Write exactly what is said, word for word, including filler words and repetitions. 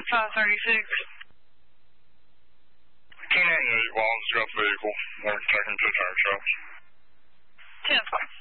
five thirty-six. ten eighty-eight, Walls got the vehicle. They're taking to the tire shop. ten five.